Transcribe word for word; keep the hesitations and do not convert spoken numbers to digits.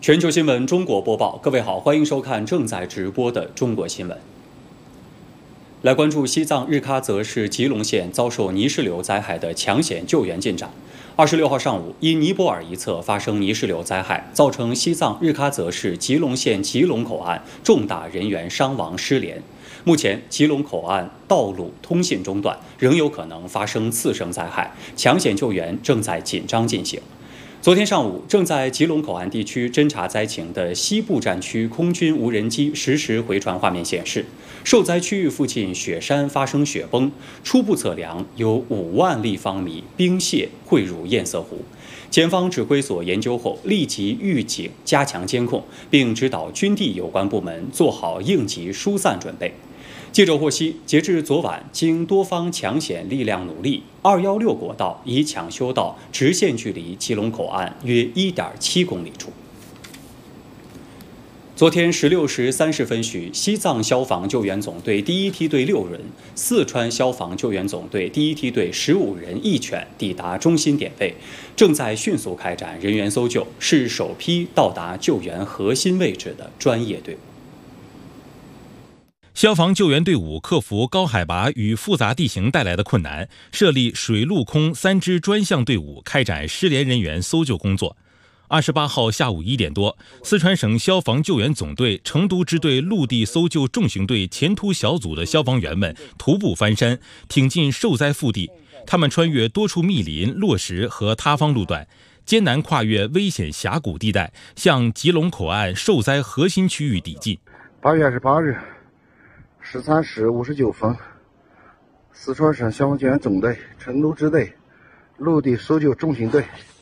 全球新闻中国播报，各位好，欢迎收看正在直播的中国新闻。来关注西藏日喀则市吉隆县遭受泥石流灾害的抢险救援进展。二十六号上午，因尼泊尔一侧发生泥石流灾害，造成西藏日喀则市吉隆县吉隆口岸重大人员伤亡失联。目前，吉隆口岸道路通信中断，仍有可能发生次生灾害，抢险救援正在紧张进行。昨天上午，正在吉隆口岸地区侦察灾情的西部战区空军无人机实时回传画面显示，受灾区域附近雪山发生雪崩，初步测量有五万立方米冰屑汇入堰塞湖。前方指挥所研究后，立即预警加强监控，并指导军地有关部门做好应急疏散准备。记者获悉，截至昨晚，经多方抢险力量努力，二一六国道已抢修到直线距离吉隆口岸约 一点七公里处。昨天十六时三十分许，西藏消防救援总队第一梯队六人、四川消防救援总队第一梯队十五人一犬抵达中心点位，正在迅速开展人员搜救，是首批到达救援核心位置的专业队伍。 消防救援队伍克服高海拔与复杂地形带来的困难，设立水陆空三支专项队伍，开展失联人员搜救工作。二十八号下午一点多，四川省消防救援总队成都支队陆地搜救重型队前突小组的消防员们徒步翻山，挺进受灾腹地。他们穿越多处密林、落石和塌方路段，艰难跨越危险峡谷地带，向吉隆口岸受灾核心区域抵近。 八月二十八日十三时五十九分，四川省消防救援总队成都支队陆地搜救重型队